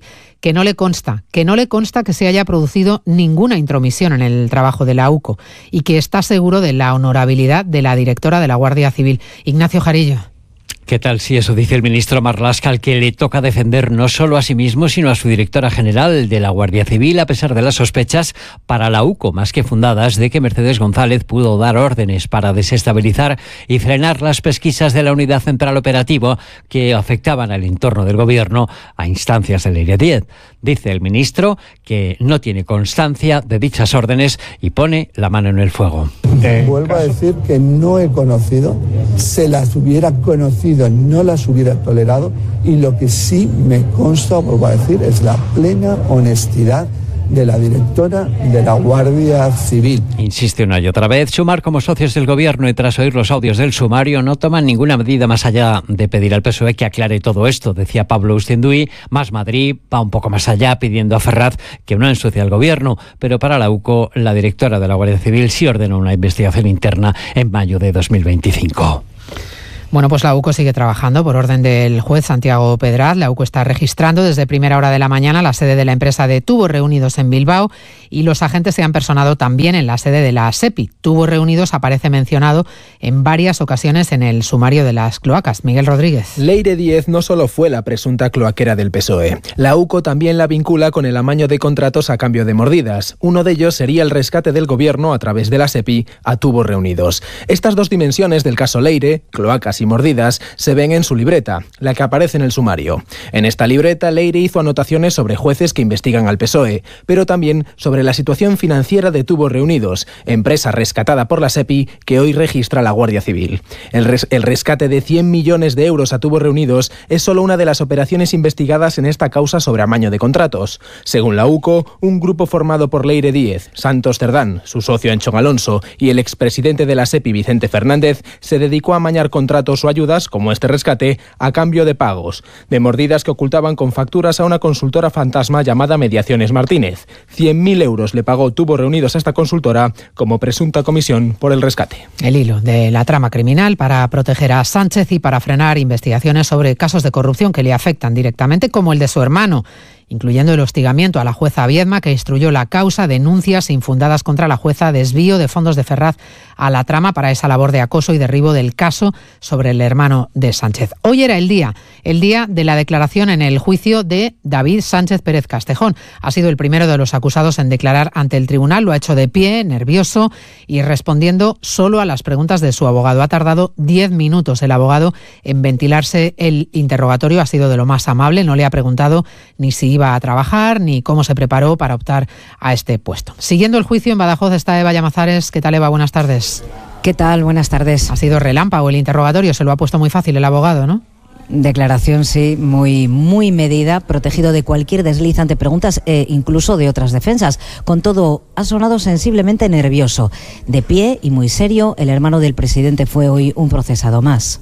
que no le consta que se haya producido ninguna intromisión en el trabajo de la UCO y que está seguro de la honorabilidad de la directora de la Guardia Civil. Ignacio Jarillo. ¿Qué tal si eso dice el ministro Marlaska, al que le toca defender no solo a sí mismo, sino a su directora general de la Guardia Civil, a pesar de las sospechas para la UCO, más que fundadas, de que Mercedes González pudo dar órdenes para desestabilizar y frenar las pesquisas de la Unidad Central Operativa que afectaban al entorno del gobierno a instancias del Leire 10. Dice el ministro que no tiene constancia de dichas órdenes y pone la mano en el fuego. Vuelvo a decir que no he conocido, se las hubiera conocido, no las hubiera tolerado, y lo que sí me consta, vuelvo a decir, es la plena honestidad de la directora de la Guardia Civil. Insiste una y otra vez, Sumar como socios del gobierno y tras oír los audios del sumario no toman ninguna medida más allá de pedir al PSOE que aclare todo esto, decía Pablo Ustiendui. Más Madrid va un poco más allá pidiendo a Ferraz que no ensucie al gobierno, pero para la UCO la directora de la Guardia Civil sí ordenó una investigación interna en mayo de 2025. Bueno, pues la UCO sigue trabajando por orden del juez Santiago Pedraz. La UCO está registrando desde primera hora de la mañana la sede de la empresa de Tubos Reunidos en Bilbao y los agentes se han personado también en la sede de la SEPI. Tubos Reunidos aparece mencionado en varias ocasiones en el sumario de las cloacas. Miguel Rodríguez. Leire 10 no solo fue la presunta cloaquera del PSOE. La UCO también la vincula con el amaño de contratos a cambio de mordidas. Uno de ellos sería el rescate del gobierno a través de la SEPI a Tubos Reunidos. Estas dos dimensiones del caso Leire, cloacas y mordidas, se ven en su libreta, la que aparece en el sumario. En esta libreta, Leire hizo anotaciones sobre jueces que investigan al PSOE, pero también sobre la situación financiera de Tubos Reunidos, empresa rescatada por la SEPI que hoy registra la Guardia Civil. El rescate de 100 millones de euros a Tubos Reunidos es solo una de las operaciones investigadas en esta causa sobre amaño de contratos. Según la UCO, un grupo formado por Leire 10, Santos Cerdán, su socio Anchón Alonso y el expresidente de la SEPI, Vicente Fernández, se dedicó a amañar contratos o ayudas, como este rescate, a cambio de pagos, de mordidas que ocultaban con facturas a una consultora fantasma llamada Mediaciones Martínez. 100.000 euros le pagó Tubos Reunidos a esta consultora como presunta comisión por el rescate. El hilo de la trama criminal para proteger a Sánchez y para frenar investigaciones sobre casos de corrupción que le afectan directamente, como el de su hermano, incluyendo el hostigamiento a la jueza Viedma, que instruyó la causa, denuncias infundadas contra la jueza, desvío de fondos de Ferraz a la trama para esa labor de acoso y derribo del caso sobre el hermano de Sánchez. Hoy era el día de la declaración en el juicio de David Sánchez Pérez Castejón. Ha sido el primero de los acusados en declarar ante el tribunal. Lo ha hecho de pie, nervioso y respondiendo solo a las preguntas de su abogado. Ha tardado 10 minutos el abogado en ventilarse el interrogatorio. Ha sido de lo más amable. No le ha preguntado ni si iba a trabajar ni cómo se preparó para optar a este puesto. Siguiendo el juicio en Badajoz está Eva Llamazares. ¿Qué tal, Eva? Buenas tardes. ¿Qué tal? Buenas tardes. Ha sido relámpago el interrogatorio, se lo ha puesto muy fácil el abogado, ¿no? Declaración, sí, muy medida, protegido de cualquier desliz ante preguntas e incluso de otras defensas. Con todo, ha sonado sensiblemente nervioso. De pie y muy serio, el hermano del presidente fue hoy un procesado más.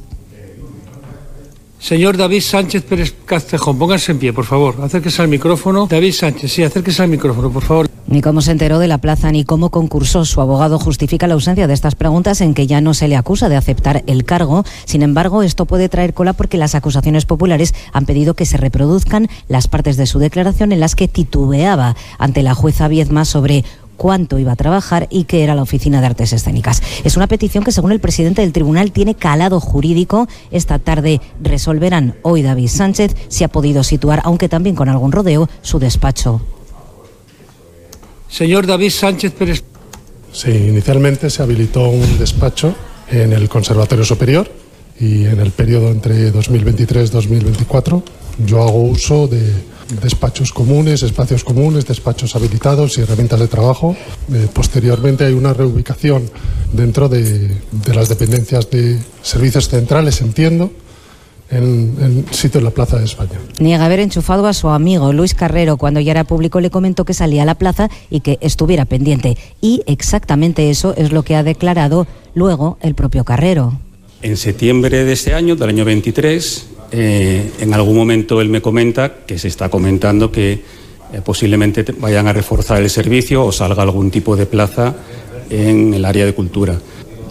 Señor David Sánchez Pérez Castejón, pónganse en pie, por favor. Acérquese al micrófono. David Sánchez, sí, acérquese al micrófono, por favor. Ni cómo se enteró de la plaza ni cómo concursó. Su abogado justifica la ausencia de estas preguntas en que ya no se le acusa de aceptar el cargo. Sin embargo, esto puede traer cola porque las acusaciones populares han pedido que se reproduzcan las partes de su declaración en las que titubeaba ante la jueza Viedma sobre cuánto iba a trabajar y qué era la Oficina de Artes Escénicas. Es una petición que, según el presidente del tribunal, tiene calado jurídico. Esta tarde resolverán. Hoy David Sánchez se ha podido situar, aunque también con algún rodeo, su despacho. Señor David Sánchez Pérez. Sí, inicialmente se habilitó un despacho en el Conservatorio Superior y en el periodo entre 2023-2024 yo hago uso de despachos comunes, espacios comunes, despachos habilitados y herramientas de trabajo. Posteriormente hay una reubicación dentro de las dependencias de servicios centrales, entiendo, en sitio en la Plaza de España. Niega haber enchufado a su amigo Luis Carrero. Cuando ya era público le comentó que salía a la plaza y que estuviera pendiente. Y exactamente eso es lo que ha declarado luego el propio Carrero. En septiembre de este año, del año 23, en algún momento él me comenta que se está comentando que posiblemente vayan a reforzar el servicio o salga algún tipo de plaza en el área de cultura.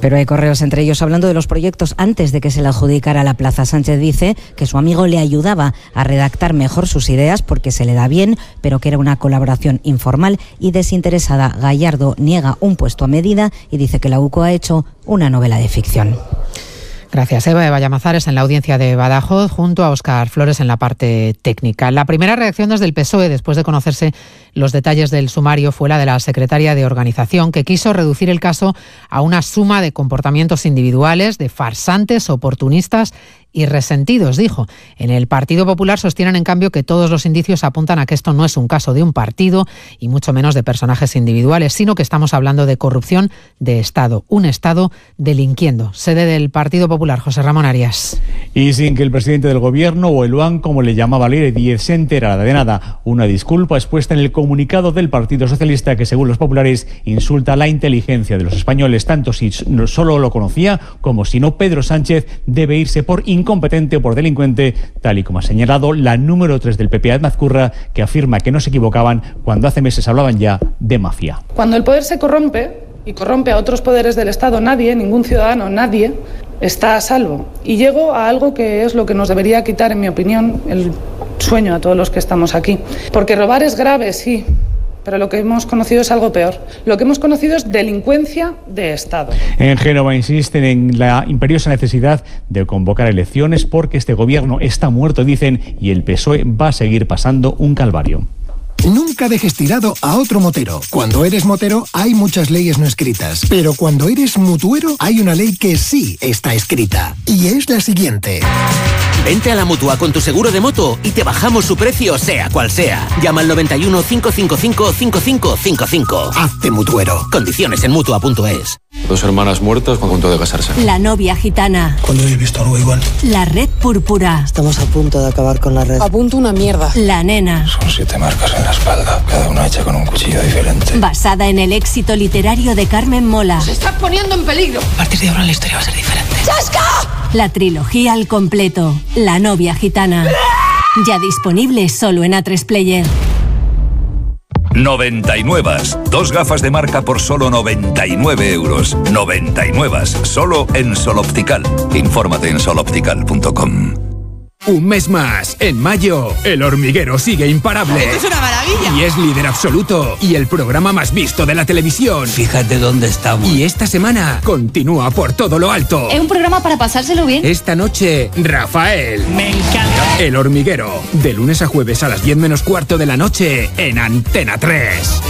Pero hay correos entre ellos hablando de los proyectos antes de que se le adjudicara la plaza. Sánchez dice que su amigo le ayudaba a redactar mejor sus ideas porque se le da bien, pero que era una colaboración informal y desinteresada. Gallardo niega un puesto a medida y dice que la UCO ha hecho una novela de ficción. Gracias, Eva. Eva Llamazares en la audiencia de Badajoz, junto a Óscar Flores en la parte técnica. La primera reacción desde el PSOE, después de conocerse los detalles del sumario, fue la de la secretaria de Organización, que quiso reducir el caso a una suma de comportamientos individuales, de farsantes, oportunistas y resentidos, dijo. En el Partido Popular sostienen, en cambio, que todos los indicios apuntan a que esto no es un caso de un partido y mucho menos de personajes individuales, sino que estamos hablando de corrupción de Estado, un Estado delinquiendo. Sede del Partido Popular, José Ramón Arias. Y sin que el presidente del Gobierno, o el UAN, como le llamaba Leire Díez, se enterara de nada. Una disculpa expuesta en el comunicado del Partido Socialista que, según los populares, insulta la inteligencia de los españoles, tanto si solo lo conocía como si no. Pedro Sánchez debe irse por incompetente o por delincuente, tal y como ha señalado la número 3 del PP, Adma Azcurra, que afirma que no se equivocaban cuando hace meses hablaban ya de mafia. Cuando el poder se corrompe y corrompe a otros poderes del Estado, nadie, ningún ciudadano, nadie está a salvo. Y llego a algo que es lo que nos debería quitar, en mi opinión, el sueño a todos los que estamos aquí. Porque robar es grave, sí, pero lo que hemos conocido es algo peor. Lo que hemos conocido es delincuencia de Estado. En Génova insisten en la imperiosa necesidad de convocar elecciones porque este gobierno está muerto, dicen, y el PSOE va a seguir pasando un calvario. Nunca dejes tirado a otro motero. Cuando eres motero hay muchas leyes no escritas, pero cuando eres mutuero hay una ley que sí está escrita, y es la siguiente. Vente a la Mutua con tu seguro de moto y te bajamos su precio, sea cual sea. Llama al 91 555 5555. Hazte mutuero. Condiciones en Mutua.es. 2 hermanas muertas a punto de casarse. La novia gitana. ¿Cuándo habéis visto algo igual? La red púrpura. Estamos a punto de acabar con la red. A punto una mierda. La nena. Son 7 marcas en la espalda, cada una hecha con un cuchillo diferente. Basada en el éxito literario de Carmen Mola. ¡Se está poniendo en peligro! A partir de ahora la historia va a ser diferente. ¡Chasca! La trilogía al completo. La novia gitana. Ya disponible solo en A3 Player. 99. 2 gafas de marca por solo 99 euros. 99. Solo en Sol Optical. Infórmate en soloptical.com. Un mes más, en mayo, El Hormiguero sigue imparable. ¡Esto es una maravilla! Y es líder absoluto y el programa más visto de la televisión. Fíjate dónde estamos. Y esta semana continúa por todo lo alto. Es un programa para pasárselo bien. Esta noche, Rafael. Me encanta. El Hormiguero, de lunes a jueves a las 10 menos cuarto de la noche en Antena 3.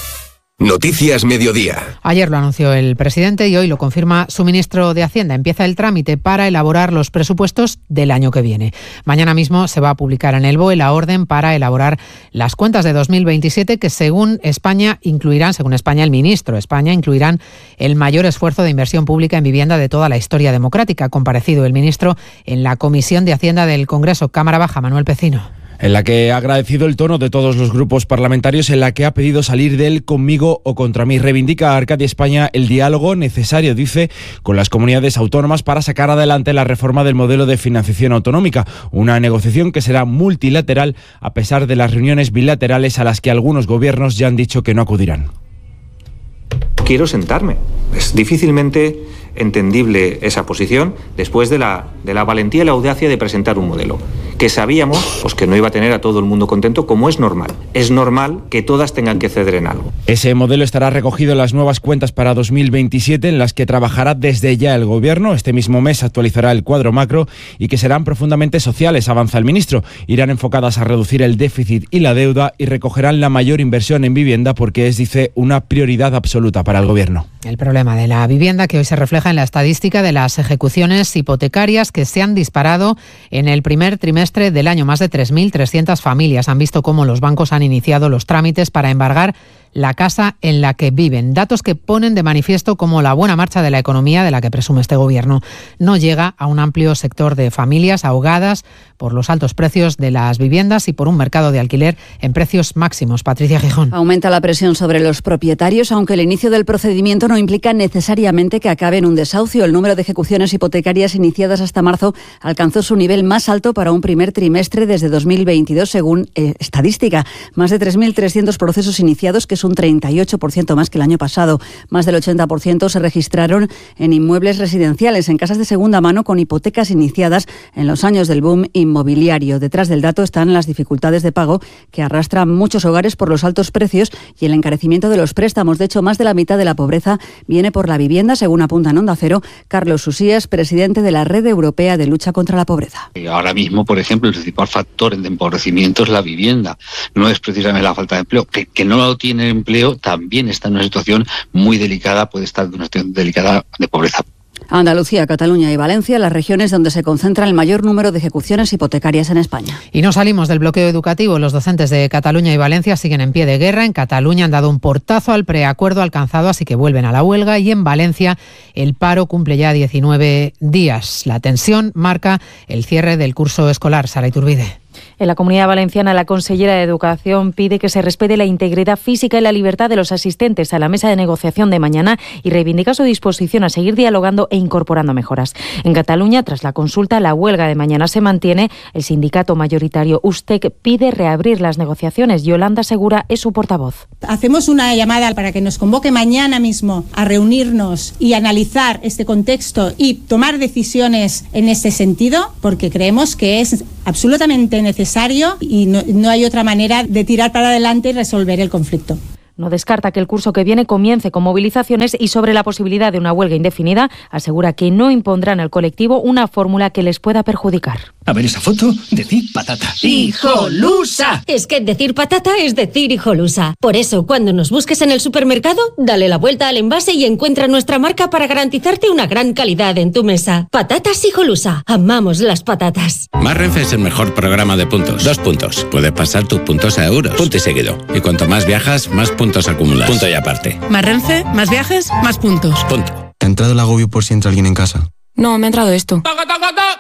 Noticias Mediodía. Ayer lo anunció el presidente y hoy lo confirma su ministro de Hacienda. Empieza el trámite para elaborar los presupuestos del año que viene. Mañana mismo se va a publicar en el BOE la orden para elaborar las cuentas de 2027 que según España, el ministro de España, incluirán el mayor esfuerzo de inversión pública en vivienda de toda la historia democrática. Ha comparecido el ministro en la Comisión de Hacienda del Congreso, Cámara Baja, Manuel Pecino. En la que ha agradecido el tono de todos los grupos parlamentarios, en la que ha pedido salir del conmigo o contra mí. Reivindica a Arcadia España el diálogo necesario, dice, con las comunidades autónomas para sacar adelante la reforma del modelo de financiación autonómica. Una negociación que será multilateral a pesar de las reuniones bilaterales a las que algunos gobiernos ya han dicho que no acudirán. Quiero sentarme. Es difícilmente entendible esa posición después de la valentía y la audacia de presentar un modelo que sabíamos pues, que no iba a tener a todo el mundo contento, como es normal. Es normal que todas tengan que ceder en algo. Ese modelo estará recogido en las nuevas cuentas para 2027, en las que trabajará desde ya el Gobierno. Este mismo mes actualizará el cuadro macro y que serán profundamente sociales, avanza el ministro. Irán enfocadas a reducir el déficit y la deuda y recogerán la mayor inversión en vivienda porque es, dice, una prioridad absoluta para el Gobierno. El problema de la vivienda que hoy se refleja en la estadística de las ejecuciones hipotecarias que se han disparado en el primer trimestre del año. Más de 3.300 familias han visto cómo los bancos han iniciado los trámites para embargar la casa en la que viven. Datos que ponen de manifiesto cómo la buena marcha de la economía de la que presume este gobierno no llega a un amplio sector de familias ahogadas por los altos precios de las viviendas y por un mercado de alquiler en precios máximos. Patricia Gijón. Aumenta la presión sobre los propietarios, aunque el inicio del procedimiento no no implica necesariamente que acabe en un desahucio. El número de ejecuciones hipotecarias iniciadas hasta marzo alcanzó su nivel más alto para un primer trimestre desde 2022, según estadística. Más de 3.300 procesos iniciados, que es un 38% más que el año pasado. Más del 80% se registraron en inmuebles residenciales, en casas de segunda mano con hipotecas iniciadas en los años del boom inmobiliario. Detrás del dato están las dificultades de pago que arrastran muchos hogares por los altos precios y el encarecimiento de los préstamos. De hecho, más de la mitad de la pobreza viene por la vivienda, según apunta en Onda Cero Carlos Usías, presidente de la Red Europea de Lucha contra la Pobreza. Ahora mismo, por ejemplo, el principal factor de empobrecimiento es la vivienda, no es precisamente la falta de empleo. Que no tiene empleo también está en una situación muy delicada, puede estar en una situación delicada de pobreza. Andalucía, Cataluña y Valencia, las regiones donde se concentra el mayor número de ejecuciones hipotecarias en España. Y no salimos del bloqueo educativo. Los docentes de Cataluña y Valencia siguen en pie de guerra. En Cataluña han dado un portazo al preacuerdo alcanzado, así que vuelven a la huelga. Y en Valencia el paro cumple ya 19 días. La tensión marca el cierre del curso escolar. Sara Iturbide. En la Comunidad Valenciana, la consellera de Educación pide que se respete la integridad física y la libertad de los asistentes a la mesa de negociación de mañana y reivindica su disposición a seguir dialogando e incorporando mejoras. En Cataluña, tras la consulta, la huelga de mañana se mantiene. El sindicato mayoritario USTEC pide reabrir las negociaciones. Yolanda Segura es su portavoz. Hacemos una llamada para que nos convoque mañana mismo a reunirnos y analizar este contexto y tomar decisiones en ese sentido, porque creemos que es absolutamente necesario y no hay otra manera de tirar para adelante y resolver el conflicto. No descarta que el curso que viene comience con movilizaciones y sobre la posibilidad de una huelga indefinida, asegura que no impondrán al colectivo una fórmula que les pueda perjudicar. A ver esa foto, decir patata. ¡Hijolusa! Es que decir patata es decir hijolusa. Por eso, cuando nos busques en el supermercado, dale la vuelta al envase y encuentra nuestra marca para garantizarte una gran calidad en tu mesa. Patatas Hijolusa. Amamos las patatas. Más Renfe es el mejor programa de puntos. 2 puntos. Puedes pasar tus puntos a euros. Punto y seguido. Y cuanto más viajas, más puntos acumulas. Punto y aparte. Más Renfe, más viajes, más puntos. Punto. ¿Te ha entrado el agobio por si entra alguien en casa? No, me ha entrado esto.